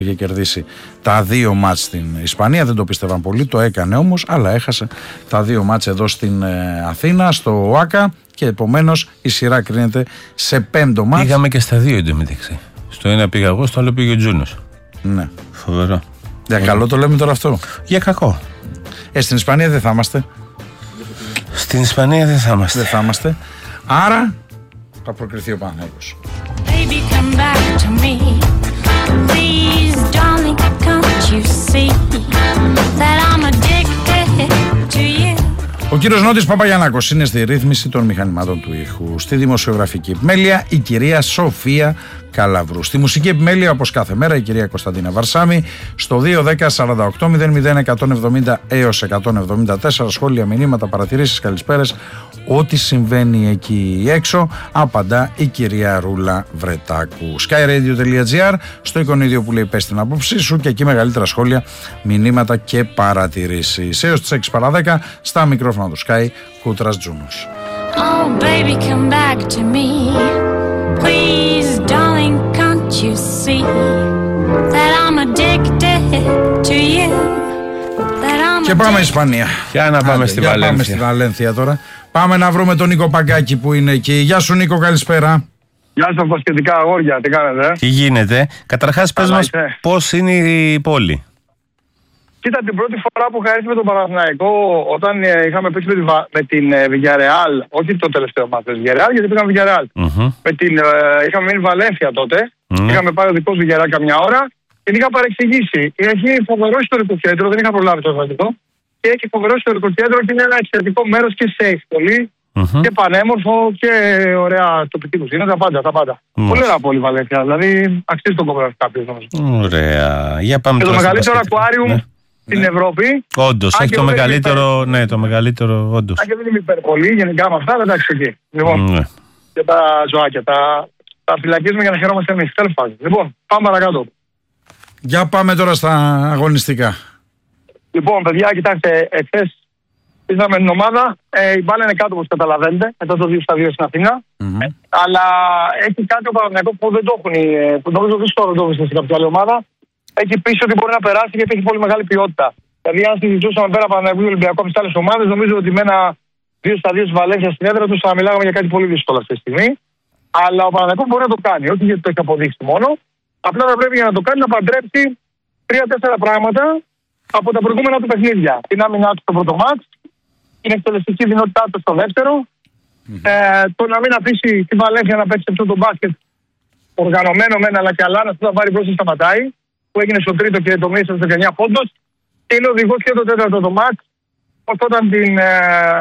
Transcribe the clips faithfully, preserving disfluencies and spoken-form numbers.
είχε κερδίσει τα δύο μάτς στην Ισπανία, δεν το πίστευαν πολύ, το έκανε όμως, αλλά έχασε τα δύο μάτς εδώ στην ε, Αθήνα, στο ΟΑΚΑ, και επομένως η σειρά κρίνεται σε πέμπτο μάτς. Πήγαμε και στα δύο εντωμεταξύ. Στο ένα πήγα εγώ, στο άλλο πήγε ο Τζούνος. Ναι. Φοβερό. Για ε. καλό το λέμε τώρα αυτό. Για κακό. Ε, στην Ισπανία δεν θα είμαστε. Στην Ισπανία δεν θα είμαστε. Δεν θα είμαστε. Άρα θα προκριθεί ο Παναθηναϊκός. Please, darling, can't you see that I'm addicted to you? Ο κύριος Νότης Παπαγιαννάκος είναι στη ρύθμιση των μηχανημάτων του ήχου. Στη δημοσιογραφική επιμέλεια η κυρία Σοφία Καλαβρού. Στη μουσική επιμέλεια, όπως κάθε μέρα, η κυρία Κωνσταντίνα Βαρσάμη. Στο δύο δέκα σαράντα οκτώ μηδέν μηδέν εκατόν εβδομήντα έως εκατόν εβδομήντα τέσσερα, σχόλια, μηνύματα, παρατηρήσεις, καλησπέρες, ό,τι συμβαίνει εκεί έξω, απαντά η κυρία Ρούλα Βρετάκου. skyradio.gr, στο εικονίδιο που λέει πες την άποψή σου, και εκεί μεγαλύτερα σχόλια, μηνύματα και παρατηρήσεις. Έως τις έξι παρά δέκα στα μικρόφωνα του Sky, Κούτρας Τζούνος. Oh baby, come back to me. Please, darling, can't you see that I'm addicted to you? That I'm Και πάμε Ισπανία. Για να πάμε στη Βαλένθια. Πάμε στη Βαλένθια τώρα. Πάμε να βρούμε τον Νίκο Παγκάκη που είναι εκεί. Γεια σου Νίκο, καλησπέρα. Γεια σας πασχετικά αγόρια, τι κάνετε? Ε? Τι γίνεται? Καταρχάς πες μας πώς είναι η πόλη. Κοίτα, την πρώτη φορά που είχα έρθει με τον Παναθηναϊκό, όταν ε, είχαμε παίξει με, τη, με την ε, Villarreal, όχι το τελευταίο μάτι της Villarreal, γιατί πήγαμε Villarreal. Mm-hmm. Με την, ε, είχαμε μείνει Βαλένθια τότε, mm-hmm. είχαμε πάρει ο δικός Villarreal καμιά ώρα και την είχα παρεξηγήσει. Έχει φοβερό ιστορικό κέντρο, δεν είχα προλάβει το βασικό. Και έχει φοβερό ιστορικό κέντρο και είναι ένα εξαιρετικό μέρος και safe πολύ. Mm-hmm. Και πανέμορφο και ωραία τοπική κουζίνα, τα πάντα. Τα πάντα. Mm-hmm. Πολύ ωραία πόλη Βαλένθια, δηλαδή αξίζει τον κόπο κάποιος. Ωραία. Για πάμε και το μεγαλύτερο ακουάριουμ. Ναι. Στην Ευρώπη. Όντως, έχει το μεγαλύτερο. Ναι, το μεγαλύτερο, όντως. Αν και δεν είμαι υπερπολή, γενικά με αυτά, εντάξει, εκεί. Λοιπόν, mm. και τα ζωάκια, τα, τα φυλακίζουμε για να χαιρόμαστε εμείς. Τέλος πάντων. Λοιπόν, πάμε παρακάτω. Για πάμε τώρα στα αγωνιστικά. Λοιπόν, παιδιά, κοιτάξτε, εχθές ήρθαμε την ομάδα. Ε, η μπάλα είναι κάτω, όπως καταλαβαίνετε, μετά το δύο στα δύο στην Αθήνα. Mm-hmm. Ε, αλλά έχει κάτι ο Παναθηναϊκός που δεν το έχουν, που νομίζω δύσκολο δεν το βρίσκεται σε κάποια άλλη ομάδα. Έχει πίσω ότι μπορεί να περάσει γιατί έχει πολύ μεγάλη ποιότητα. Δηλαδή, αν συζητούσαμε πέρα από Παναθηναϊκό Ολυμπιακό από τι άλλες ομάδες, νομίζω ότι με ένα δύο στα δύο στη Βαλένθια στην έδρα του θα μιλάγαμε για κάτι πολύ δύσκολο αυτή τη στιγμή. Αλλά ο Παναθηναϊκός μπορεί να το κάνει, όχι γιατί το έχει αποδείξει μόνο. Απλά θα πρέπει για να το κάνει να παντρέψει τρία-τέσσερα πράγματα από τα προηγούμενα του παιχνίδια. Την άμυνά του στο πρώτο μάτς, την εκτελεστική δυνατότητά του στο δεύτερο, mm-hmm. ε, το να μην αφήσει τη Βαλένθια να παίξει αυτό το μπάσκετ οργανωμένο μεν, αλλά και αλλά να το βάλει μπροστά σταματάει. Που έγινε στο τρίτο και το μίλησε στο δεκαεννιά πόντος. Και είναι οδηγός και το τέταρτο το μάτς. Όταν την ε,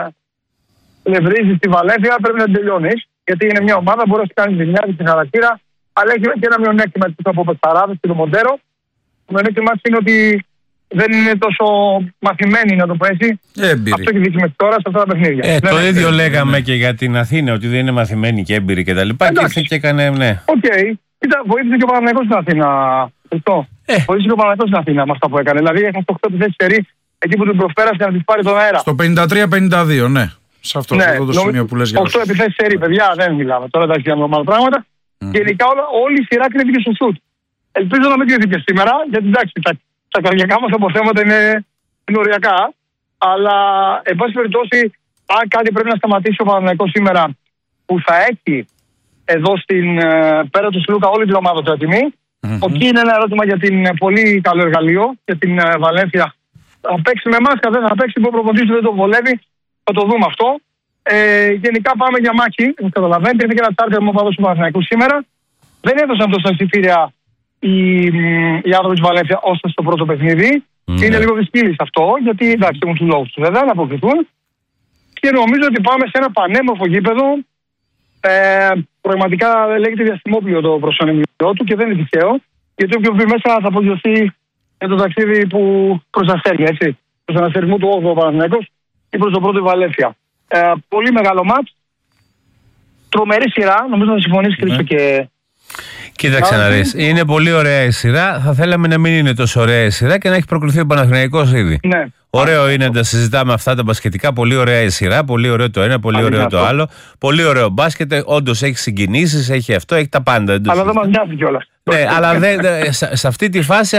λευρίζει στη Βαλένθια πρέπει να την τελειώνεις. Γιατί είναι μια ομάδα που μπορεί να κάνει ζημιά και χαρακτήρα. Αλλά έχει και ένα μειονέκτημα από Πεσταράδες και το Μοντέρο. Το μειονέκτημα είναι ότι δεν είναι τόσο μαθημένοι να το πω έτσι. Έμπειροι. Αυτό έχει δείξει μέχρι τώρα σε αυτά τα παιχνίδια. Ε, το είναι ίδιο έμπειροι. λέγαμε και για την Αθήνα, ότι δεν είναι μαθημένοι και έμπειροι κτλ. Και, και ήρθε και έκανε, ναι. Οκ. Okay. Κοίτα, βοήθησε και ο Παναθηναϊκός στην Αθήνα. Αυτό. Ε. Βοήθησε και ο Παναθηναϊκός στην Αθήνα με αυτά που έκανε. Δηλαδή έχασε το οκτώ επιθέσεις σερί εκεί που την προσπέρασε να τη πάρει τον αέρα. Στο πενήντα τρία πενήντα δύο, ναι. Σε αυτό, ναι, αυτό το σημείο που λες για οκτώ επιθέσεις σερί, παιδιά, δεν μιλάμε. Τώρα εντάξει για νορμάλ πράγματα. Mm. Γενικά όλα, όλη η σειρά κρίνεται και στο σουτ. Ελπίζω να μην κρίνεται και σήμερα, γιατί εντάξει, τα, τα καρδιακά μας αποθέματα είναι, είναι οριακά. Αλλά, εν πάση περιπτώσει, αν κάτι πρέπει να σταματήσει ο Παναθηναϊκός σήμερα που θα έχει εδώ στην πέρα του Σλούκα όλη την ομάδα του έτοιμη. Mm-hmm. Εκεί είναι ένα ερώτημα για την πολύ καλό εργαλείο, για την uh, Βαλένθια. Θα παίξει με μάσκα, δεν θα παίξει, που προπονητής δεν το βολεύει. Θα το δούμε αυτό. Ε, γενικά πάμε για μάχη. Καταλαβαίνετε, είναι και ένα τσάρτερ μου του Παναθηναϊκού σήμερα. Δεν έδωσαν τόσα εισιτήρια οι, οι άνθρωποι της Βαλένθια όσο στο πρώτο παιχνίδι. Mm-hmm. Είναι λίγο δυσκύλης αυτό, γιατί εντάξει, έχουν τους λόγους του βέβαια να αποκριθούν. Και νομίζω ότι πάμε σε ένα πανέμορφο γήπεδο. Ε, πραγματικά λέγεται διαστημόπλιο το προσωνυμιό του και δεν είναι τυχαίο, γιατί όποιο βγει μέσα θα απογειωθεί για το ταξίδι που προς τα αστέρια, έτσι. Προς τον αστερισμό του όγδοου ο Παναθηναϊκός ή προς το πρώτο η Βαλένθια. Ε, πολύ μεγάλο μάτς, τρομερή σειρά, νομίζω να συμφωνήσει Χρήστο και. Κοίταξε να δεις. Είναι πολύ ωραία η σειρά. Θα θέλαμε να μην είναι τόσο ωραία η σειρά και να έχει προκριθεί ο Παναθηναϊκός ήδη. Ναι. Ωραίο είναι να τα συζητάμε αυτά τα μπασκετικά. Πολύ ωραία η σειρά. Πολύ ωραίο το ένα, πολύ ωραίο το άλλο. Πολύ ωραίο μπάσκετ. Όντως έχει συγκινήσεις, έχει αυτό, έχει τα πάντα. Αλλά δεν μας νοιάζει κιόλας. Ναι, αλλά δεν, σε αυτή τη φάση